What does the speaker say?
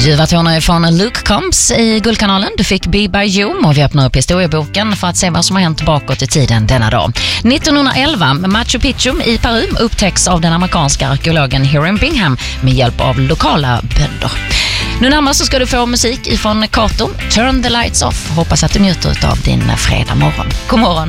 Ljuva från Luke Combs i Guldkanalen. Du fick Be By You och vi öppnar upp historieboken för att se vad som har hänt bakåt i tiden denna dag. 1911, Machu Picchu i Peru upptäcks av den amerikanska arkeologen Hiram Bingham med hjälp av lokala bönder. Nu närmast så ska du få musik ifrån Kato, Turn the Lights Off. Hoppas att du njuter av din fredag morgon. God morgon!